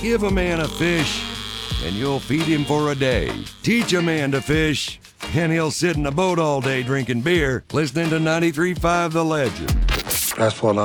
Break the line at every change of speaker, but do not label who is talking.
Give a man a fish, and you'll feed him for a day. Teach a man to fish, and he'll sit in a boat all day drinking beer, listening to 93.5 The Legend.
That's what